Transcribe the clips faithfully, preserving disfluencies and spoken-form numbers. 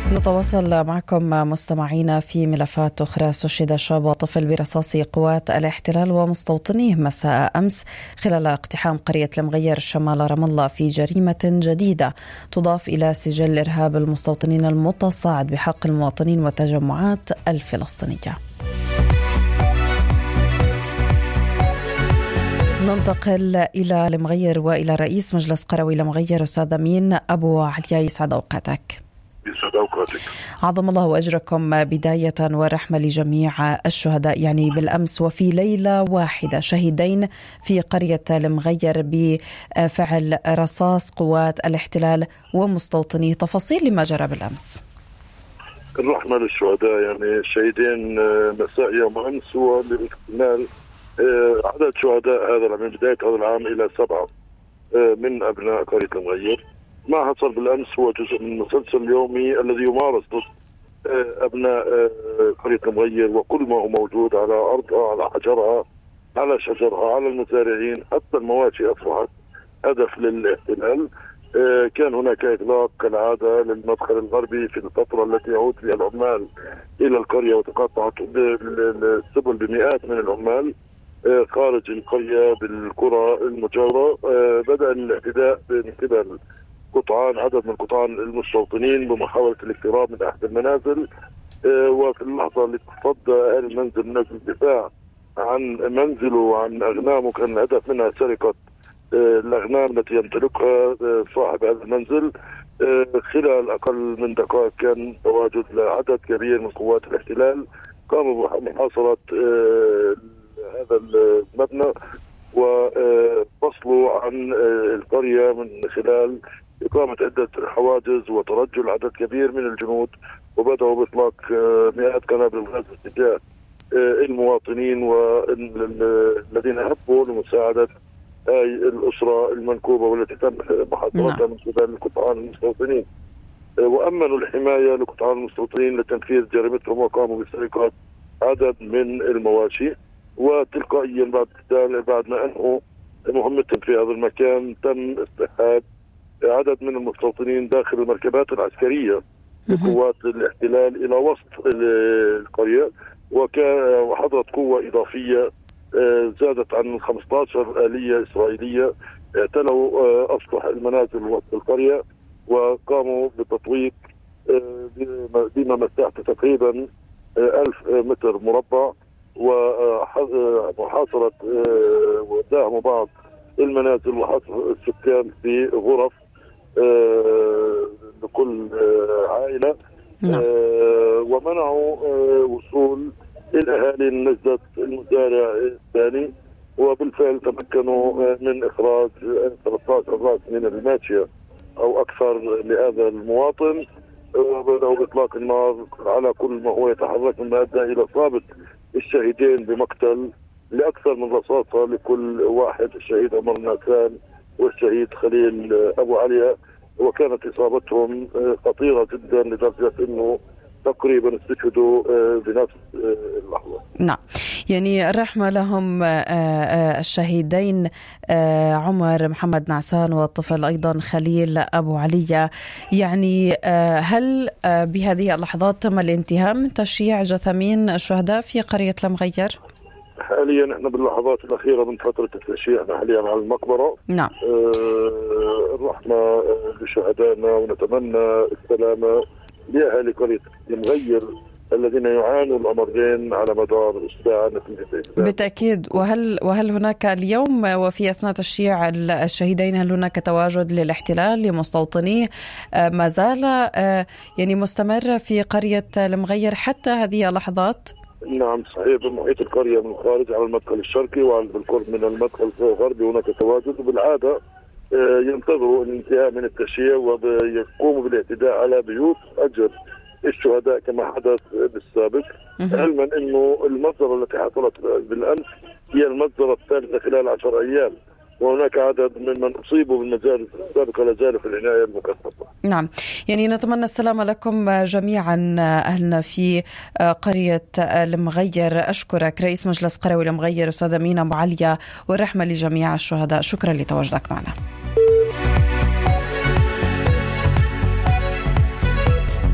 نتواصل معكم مستمعينا في ملفات أخرى. استشهد شاب وطفل برصاص قوات الاحتلال ومستوطنيه مساء أمس خلال اقتحام قرية المغير شمال رام الله في جريمة جديدة تضاف إلى سجل إرهاب المستوطنين المتصاعد بحق المواطنين والتجمعات الفلسطينية. ننتقل إلى المغير وإلى رئيس مجلس قروي المغير أستاذ أمين أبو عليا، يسعد أوقاتك. يسعد أوقاتك. عظم الله أجركم بداية ورحمة لجميع الشهداء. يعني بالأمس وفي ليلة واحدة شهيدين في قرية المغير بفعل رصاص قوات الاحتلال ومستوطنيه، تفاصيل لما جرى بالأمس. الرحمة للشهداء، يعني الشهيدين مساء يوم أمس والاكتمال عدد شهداء هذا من بداية هذا العام إلى سبعة من أبناء قرية المغير. ما حصل بالأمس هو جزء من مسلسل يومي الذي يمارس ضد أبناء قرية المغير وكل ما هو موجود على أرضها، على حجرها، على شجرها، على المزارعين، حتى المواشي أصبحت هدف للاحتلال. كان هناك إغلاق كالعادة للمدخل الغربي في الفترة التي يعود فيها العمال إلى القرية، وتقاطعت السبل بمئات من العمال خارج القرية بالقرى المجاورة. بدأ الاعتداء من قبل قطعان عدد من قطعان المستوطنين بمحاولة الاقتراب من أحد المنازل، وفي اللحظة اللي تصدى أهل المنزل من أجل الدفاع عن منزله وعن أغنامه، كان الهدف منها سرقة الأغنام التي يمتلكها صاحب هذا المنزل. خلال أقل من دقائق كان تواجد لعدد كبير من قوات الاحتلال قاموا بمحاصرة هذا المبنى وفصلوا عن القرية من خلال إقامة عدة حواجز وترجل عدد كبير من الجنود، وبدأوا بإطلاق مئات قنابل الغاز اتجاه المواطنين والذين هبوا لمساعدة هاي الأسرة المنكوبة والتي تم محاصرتها من قبل قطعان المستوطنين. وأمنوا الحماية لقطعان المستوطنين لتنفيذ جريمتهم وقاموا بسرقة عدد من المواشي. وتلقائيا بعد بعد ما انهوا مهمتهم في هذا المكان تم استحاد عدد من المستوطنين داخل المركبات العسكرية لقوات الاحتلال الى وسط القرية، وحضرت قوة اضافية زادت عن خمسة عشر آلية اسرائيلية اعتلوا اسطح المنازل وسط القرية، وقاموا بتطويق بما مساحته تقريبا ألف متر مربع، ومحاصرة وداهموا بعض المنازل وحصر السكان في غرف لكل عائلة، ومنعوا وصول الأهالي لنجدة المزارع الثاني. وبالفعل تمكنوا من إخراج ثلاثة عشر رأس من الماشية أو أكثر لهذا المواطن، وبدأوا بإطلاق النار على كل ما هو يتحرك، مما أدى إلى إصابة الشهيدين بمقتل لأكثر من رصاصة لكل واحد، الشهيد عمر ناسان والشهيد خليل أبو عليا، وكانت إصابتهم خطيرة جدا لدرجة أنه تقريبا استشهدوا بنفس اللحظة. نعم، يعني الرحمة لهم الشهيدين عمر محمد نعسان والطفل أيضا خليل أبو عليا. يعني هل بهذه اللحظات تم الانتهاء من تشييع جثمين الشهداء في قرية المغير؟ حاليا احنا باللحظات الأخيرة من فترة التشييع، احنا حاليا على المقبرة. نعم. آه الرحمة لشهدائنا، ونتمنى السلامة لأهالي قرية المغير الذين يعانوا الأمرين على مدار الساعة نتيجة. بالتأكيد. وهل وهل هناك اليوم وفي أثناء تشييع الشهيدين هل هناك تواجد للاحتلال لمستوطنيه ما زال يعني مستمر في قرية المغير حتى هذه اللحظات؟ نعم صحيح، بمحيط القرية من الخارج على المدخل الشرقي وبالقرب من المدخل الغربي هناك تواجد، وبالعادة ينتظروا الانتهاء من التشييع ويقوموا بالاعتداء على بيوت أجر الشهداء كما حدث بالسابق، علما انه المجزرة التي حصلت بالامس هي المجزرة الثالثة خلال عشر ايام، وهناك عدد من من اصيبوا بالمجازر السابقة لا زالوا في العناية المكثفة. نعم، يعني نتمنى السلامة لكم جميعا أهلنا في قرية المغير. أشكرك رئيس مجلس قروي المغير أستاذ أمين أبو عليا، والرحمة لجميع الشهداء. شكرا لتواجدك معنا.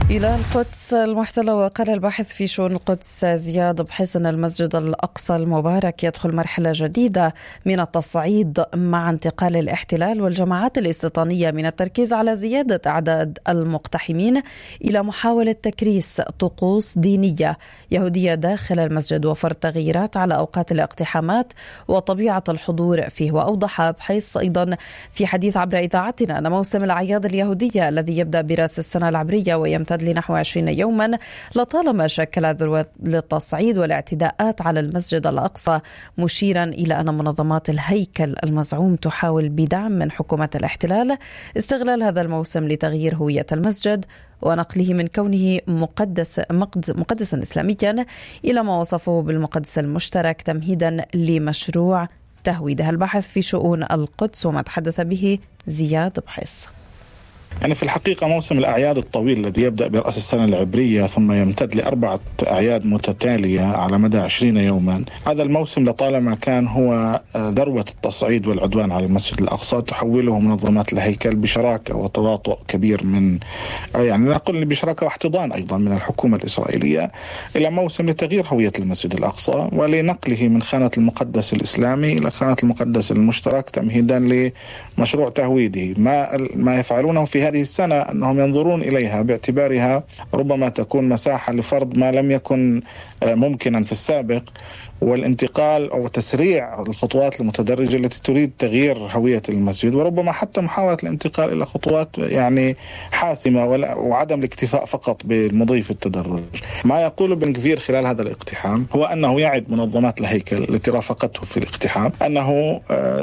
إلى القدس المحتلة. وقال الباحث في شؤون القدس زياد بحيث أن المسجد الأقصى المبارك يدخل مرحلة جديدة من التصعيد مع انتقال الاحتلال والجماعات الاستيطانية من التركيز على زيادة أعداد المقتحمين إلى محاولة تكريس طقوس دينية يهودية داخل المسجد وفرض تغييرات على أوقات الاقتحامات وطبيعة الحضور فيه. وأوضح بحيث أيضا في حديث عبر إذاعتنا أن موسم الأعياد اليهودية الذي يبدأ برأس السنة العبرية ويمتد لنحو عشرين يوما لطالما شكل ذروة للتصعيد والاعتداءات على المسجد الأقصى، مشيرا إلى أن منظمات الهيكل المزعوم تحاول بدعم من حكومة الاحتلال استغلال هذا الموسم لتغيير هوية المسجد ونقله من كونه مقدس مقدسا إسلاميا إلى ما وصفه بالمقدس المشترك تمهيدا لمشروع تهويدها. الباحث في شؤون القدس وما تحدث به زياد بحيص. يعني في الحقيقة موسم الأعياد الطويل الذي يبدأ برأس السنة العبرية ثم يمتد لأربعة أعياد متتالية على مدى عشرين يوما، هذا الموسم لطالما كان هو ذروة التصعيد والعدوان على المسجد الأقصى تحوله منظمات الهيكل بشراكة وتواطؤ كبير من يعني نقول بشراكة واحتضان أيضا من الحكومة الإسرائيلية إلى موسم لتغيير هوية المسجد الأقصى ولنقله من خانة المقدس الإسلامي إلى خانة المقدس المشترك تمهيدا لمشروع تهويده. ما ما يفعلونه في هذه السنة أنهم ينظرون إليها باعتبارها ربما تكون مساحة لفرض ما لم يكن ممكنا في السابق، والانتقال أو تسريع الخطوات المتدرجة التي تريد تغيير هوية المسجد، وربما حتى محاولة الانتقال إلى خطوات يعني حاسمة وعدم الاكتفاء فقط بالمضي في التدرج. ما يقول بن غفير خلال هذا الاقتحام هو أنه يعد منظمات الهيكل التي رافقته في الاقتحام أنه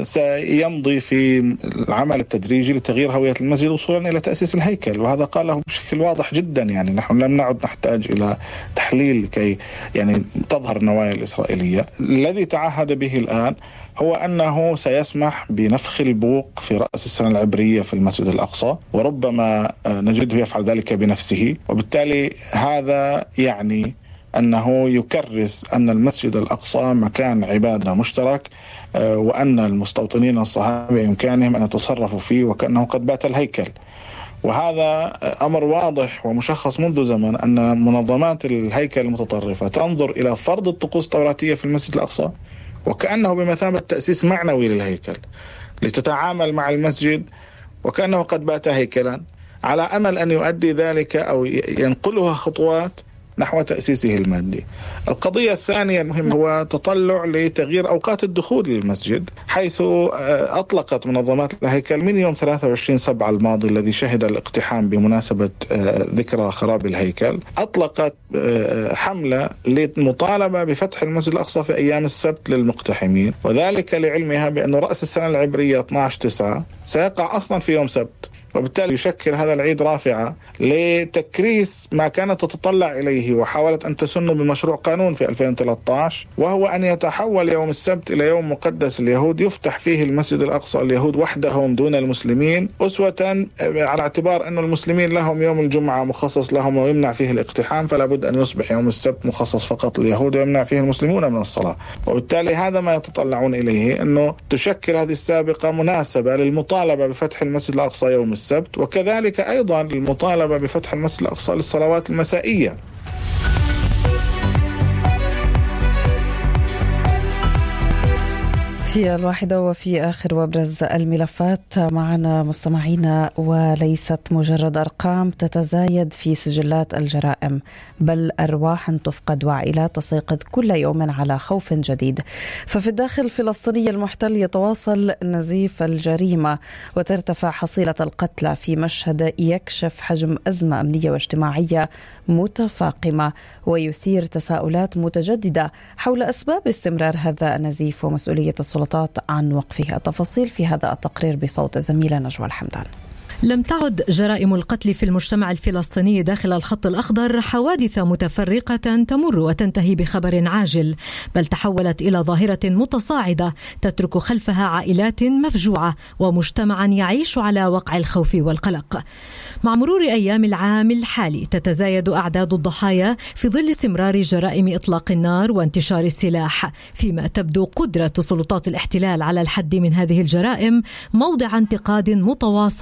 سيمضي في العمل التدريجي لتغيير هوية المسجد وصولا إلى تأسيس الهيكل، وهذا قاله بشكل واضح جدا. يعني نحن لم نعد نحتاج إلى تحليل كي يعني تظهر النوايا الإسرائيلية. الذي تعهد به الآن هو أنه سيسمح بنفخ البوق في رأس السنة العبرية في المسجد الأقصى، وربما نجده يفعل ذلك بنفسه، وبالتالي هذا يعني أنه يكرس أن المسجد الأقصى مكان عبادة مشترك، وأن المستوطنين الصهاينة بإمكانهم أن يتصرفوا فيه وكأنه قد بات الهيكل. وهذا أمر واضح ومشخص منذ زمن أن منظمات الهيكل المتطرفة تنظر إلى فرض الطقوس التوراتية في المسجد الأقصى وكأنه بمثابة تأسيس معنوي للهيكل لتتعامل مع المسجد وكأنه قد بات هيكلا، على أمل أن يؤدي ذلك أو ينقلها خطوات نحو تأسيسه المادي. القضية الثانية المهمة هو تطلع لتغيير أوقات الدخول للمسجد، حيث أطلقت منظمات الهيكل من يوم ثلاثة وعشرين سبعة الماضي الذي شهد الاقتحام بمناسبة ذكرى خراب الهيكل، أطلقت حملة للمطالبة بفتح المسجد الأقصى في أيام السبت للمقتحمين، وذلك لعلمها بأن رأس السنة العبرية اثني عشر تسعة سيقع أصلا في يوم سبت، وبالتالي يشكل هذا العيد رافعة لتكريس ما كانت تتطلع إليه وحاولت أن تسن بمشروع قانون في ألفين وثلاثة عشر، وهو أن يتحول يوم السبت إلى يوم مقدس اليهود يفتح فيه المسجد الأقصى اليهود وحدهم دون المسلمين، أسوة على اعتبار أن المسلمين لهم يوم الجمعة مخصص لهم ويمنع فيه الاقتحام، فلا بد أن يصبح يوم السبت مخصص فقط لليهود ويمنع فيه المسلمون من الصلاة. وبالتالي هذا ما يتطلعون إليه، أنه تشكل هذه السابقة مناسبة للمطالبة بفتح المسجد الأقصى يوم السبت، وكذلك أيضا المطالبة بفتح المسجد الأقصى للصلوات المسائية. في الواحدة وفي آخر وابرز الملفات معنا مستمعينا، وليست مجرد أرقام تتزايد في سجلات الجرائم، بل أرواح تفقد وعائلات تستيقظ كل يوم على خوف جديد. ففي الداخل الفلسطيني المحتل يتواصل نزيف الجريمة وترتفع حصيلة القتلى في مشهد يكشف حجم أزمة أمنية واجتماعية متفاقمة ويثير تساؤلات متجددة حول أسباب استمرار هذا النزيف ومسؤولية السلطات عن وقفه. التفاصيل في هذا التقرير بصوت الزميلة نجوى الحمدان. لم تعد جرائم القتل في المجتمع الفلسطيني داخل الخط الأخضر حوادث متفرقة تمر وتنتهي بخبر عاجل، بل تحولت إلى ظاهرة متصاعدة تترك خلفها عائلات مفجوعة ومجتمعا يعيش على وقع الخوف والقلق. مع مرور أيام العام الحالي تتزايد أعداد الضحايا في ظل استمرار جرائم إطلاق النار وانتشار السلاح، فيما تبدو قدرة سلطات الاحتلال على الحد من هذه الجرائم موضع انتقاد متواصل في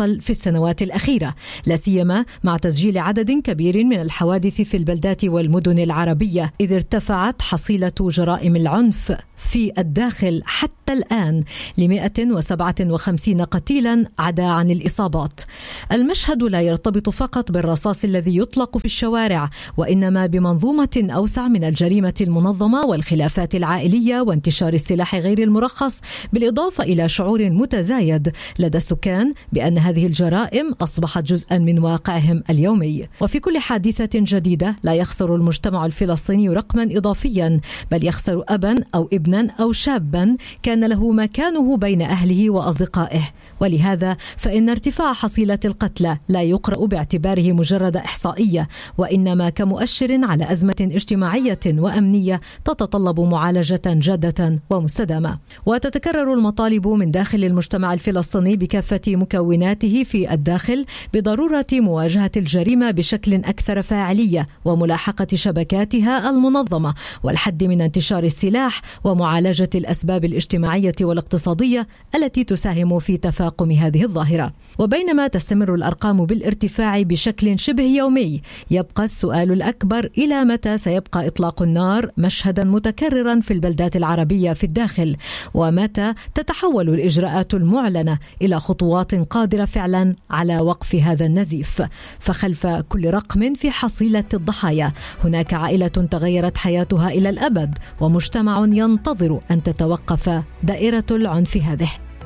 السنوات الأخيرة، لا سيما مع تسجيل عدد كبير من الحوادث في البلدات والمدن العربية، إذ ارتفعت حصيلة جرائم العنف في الداخل حتى الآن ل مئة وسبعة وخمسين قتيلا عدا عن الإصابات. المشهد لا يرتبط فقط بالرصاص الذي يطلق في الشوارع، وإنما بمنظومة أوسع من الجريمة المنظمة والخلافات العائلية وانتشار السلاح غير المرخص، بالإضافة إلى شعور متزايد لدى السكان بأن هذه الجرائم أصبحت جزءا من واقعهم اليومي. وفي كل حادثة جديدة لا يخسر المجتمع الفلسطيني رقما إضافيا، بل يخسر أبا أو ابنا أو شابا كان له مكانه بين أهله وأصدقائه. ولهذا فإن ارتفاع حصيلة القتلى لا يقرأ باعتباره مجرد إحصائية، وإنما كمؤشر على أزمة اجتماعية وأمنية تتطلب معالجة جادة ومستدامة. وتتكرر المطالب من داخل المجتمع الفلسطيني بكافة مكوناته في الداخل بضرورة مواجهة الجريمة بشكل أكثر فاعلية، وملاحقة شبكاتها المنظمة، والحد من انتشار السلاح، ومعالجة الأسباب الاجتماعية والاقتصادية التي تساهم في تفاقم هذه الظاهرة. وبينما تستمر الأرقام بالارتفاع بشكل شبه يومي، يبقى السؤال الأكبر: إلى متى سيبقى إطلاق النار مشهدا متكررا في البلدات العربية في الداخل؟ ومتى تتحول الإجراءات المعلنة إلى خطوات قادرة فعلا على وقف هذا النزيف؟ فخلف كل رقم في حصيلة الضحايا هناك عائلة تغيرت حياتها إلى الأبد، ومجتمع ينتظر أن تتوقف دائرة العنف هذه.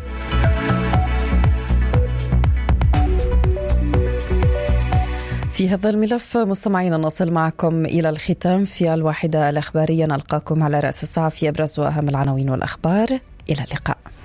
في هذا الملف مستمعينا نصل معكم إلى الختام في الواحدة الإخبارية. نلقاكم على رأس الساعة في أبرز وأهم العناوين والأخبار. إلى اللقاء.